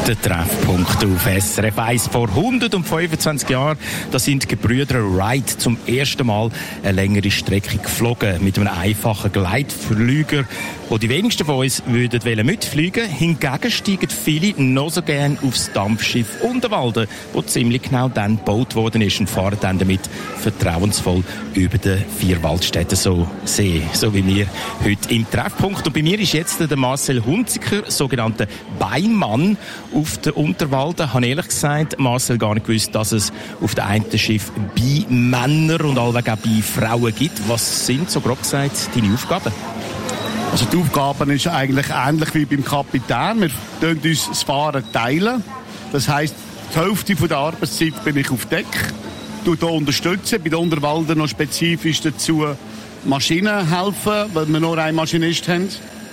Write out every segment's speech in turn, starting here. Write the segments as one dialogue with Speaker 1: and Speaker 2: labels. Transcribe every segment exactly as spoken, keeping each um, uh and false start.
Speaker 1: Der Treffpunkt auf S R F eins. Vor hundertfünfundzwanzig Jahren, da sind die Gebrüder Wright zum ersten Mal eine längere Strecke geflogen mit einem einfachen Gleitflüger, wo die wenigsten von uns würden mitfliegen. Hingegen steigen viele noch so gern aufs Dampfschiff Unterwalden, wo ziemlich genau dann gebaut worden ist, und fahren dann damit vertrauensvoll über den Vierwaldstätten so See, so wie wir heute im Treffpunkt. Und bei mir ist jetzt der Marcel Hunziker, sogenannter Beimann, auf der Unterwalden. Ich habe ehrlich gesagt, Marcel, gar nicht gewusst, dass es auf dem einen Schiff Beimänner und allweg auch Beifrauen gibt. Was sind, so grob gesagt, deine Aufgaben?
Speaker 2: Also die Aufgaben ist eigentlich ähnlich wie beim Kapitän. Wir teilen uns das Fahren teilen. Das heisst, die Hälfte der Arbeitszeit bin ich auf Deck. Ich hier unterstützen, bei den Unterwalden noch spezifisch dazu Maschinen helfen, weil wir nur einen Maschinist haben.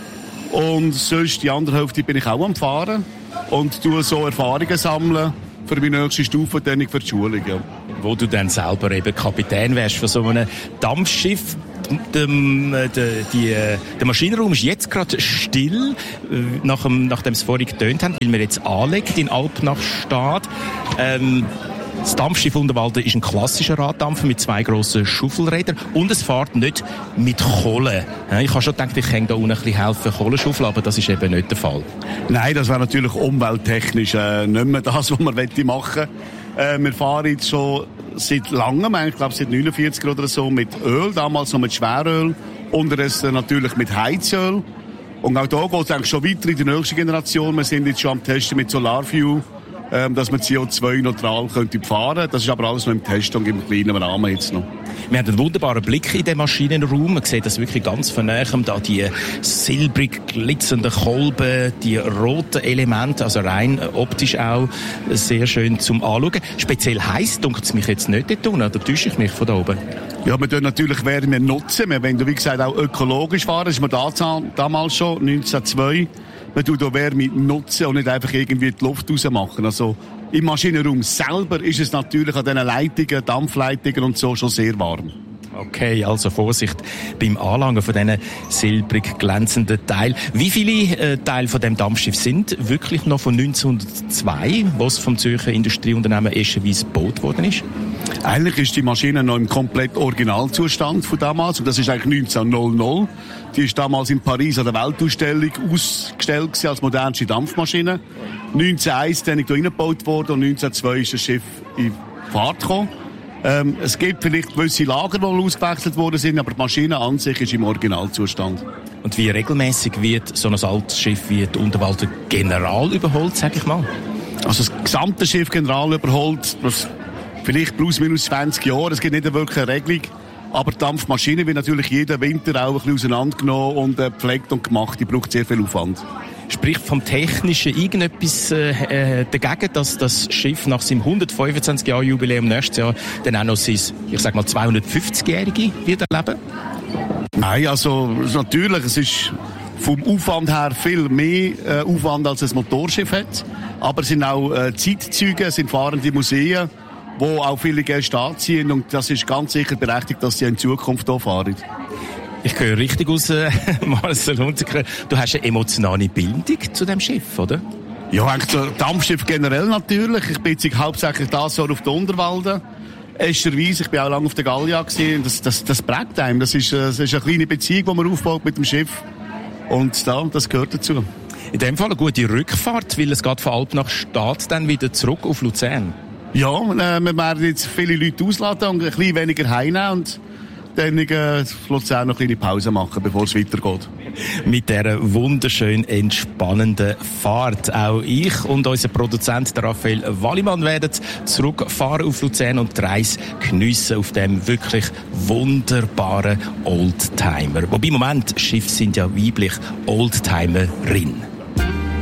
Speaker 2: Und sonst die andere Hälfte bin ich auch am Fahren und tue so Erfahrungen sammeln für meine nächste Stufe, dann für die Schulung. Ja.
Speaker 1: Wo du dann selber eben Kapitän wärst von so einem Dampfschiff. Der, der, die, der Maschinenraum ist jetzt gerade still, nach dem, nachdem es vorhin getönt haben, weil wir jetzt anlegt in Alpnachstad. Ähm, Das Dampfschiff Unterwalden ist ein klassischer Raddampfer mit zwei grossen Schaufelrädern und es fährt nicht mit Kohle. Ich habe schon gedacht, ich kann da unten ein bisschen helfen, Kohle schaufeln, aber das ist eben nicht der Fall.
Speaker 2: Nein, das wäre natürlich umwelttechnisch äh, nicht mehr das, was man machen möchte. Äh, wir fahren jetzt schon seit langem, ich glaube seit neunundvierzig oder so, mit Öl, damals noch mit Schweröl, unterdessen natürlich mit Heizöl. Und auch da geht es eigentlich schon weiter in die nächste Generation. Wir sind jetzt schon am Testen mit Solarfuel, Ähm, dass man C O zwei neutral könnte fahren. Das ist aber alles noch im Test und im kleinen Rahmen jetzt noch.
Speaker 1: Wir haben einen wunderbaren Blick in den Maschinenraum. Man sieht das wirklich ganz von nahem. Da die silbrig glitzernden Kolben, die roten Elemente, also rein optisch auch sehr schön zum Anschauen. Speziell heiß dunkelt es mich jetzt nicht dort unten, oder täusche ich mich von da oben?
Speaker 2: Ja, wir tun natürlich Wärme nutzen. Wir wollen, wie gesagt, auch ökologisch fahren. Das ist mir da, damals schon, neunzehnhundertzwei. Man tut auch Wärme nutzen und nicht einfach irgendwie die Luft rausmachen. Also im Maschinenraum selber ist es natürlich an diesen Leitungen, Dampfleitungen und so schon sehr warm.
Speaker 1: Okay, also Vorsicht beim Anlangen von diesen silbrig glänzenden Teilen. Wie viele äh, Teile von dem Dampfschiff sind wirklich noch von neunzehnhundertzwei, was vom Zürcher Industrieunternehmen Eschenwies gebaut worden ist?
Speaker 2: Eigentlich ist die Maschine noch im komplett Originalzustand von damals. Und das ist eigentlich neunzehnhundert. Die ist damals in Paris an der Weltausstellung ausgestellt als modernste Dampfmaschine. neunzehnhunderteins dann hier reingebaut worden und neunzehnhundertzwei ist das Schiff in Fahrt gekommen. Ähm, es gibt vielleicht gewisse Lager, die ausgewechselt worden sind, aber die Maschine an sich ist im Originalzustand.
Speaker 1: Und wie regelmäßig wird so ein altes Schiff wie die Unterwalden General überholt, sag ich mal?
Speaker 2: Also das gesamte Schiff General überholt, das vielleicht plus minus zwanzig Jahre. Es gibt nicht wirklich eine Regelung. Aber die Dampfmaschine wird natürlich jeden Winter auch ein bisschen auseinandergenommen und äh, gepflegt und gemacht. Die braucht sehr viel Aufwand.
Speaker 1: Spricht vom Technischen irgendetwas äh, dagegen, dass das Schiff nach seinem hundertfünfundzwanzig Jahr Jubiläum nächstes Jahr dann auch noch sein, ich sag mal, zweihundertfünfzigjährige wird erleben?
Speaker 2: Nein, also natürlich, es ist vom Aufwand her viel mehr äh, Aufwand, als ein Motorschiff hat. Aber es sind auch äh, Zeitzeuge, es sind fahrende Museen, wo auch viele Gäste anziehen. Und das ist ganz sicher berechtigt, dass sie in Zukunft hier fahren.
Speaker 1: Ich höre richtig aus, äh, Marcel Hunziker. Du hast eine emotionale Bindung zu dem Schiff, oder?
Speaker 2: Ja, eigentlich das Dampfschiff generell natürlich. Ich bin jetzt hauptsächlich das Jahr auf der Unterwalden. Esterweise, ich bin auch lange auf der Gallia gewesen. Das, das, das prägt einem. Das ist, das ist eine kleine Beziehung, die man aufbaut mit dem Schiff. Und da, das gehört dazu.
Speaker 1: In dem Fall eine gute Rückfahrt, weil es geht von Alpnachstad dann wieder zurück auf Luzern.
Speaker 2: Ja, äh, wir werden jetzt viele Leute ausladen und ein bisschen weniger heimnehmen und dann äh, Luzern noch eine kleine Pause machen, bevor es weitergeht.
Speaker 1: Mit dieser wunderschön entspannenden Fahrt. Auch ich und unser Produzent, der Raphael Wallimann, werden zurückfahren auf Luzern und die Reise geniessen auf dem wirklich wunderbaren Oldtimer. Wobei im Moment, Schiffe sind ja weiblich, Oldtimerin.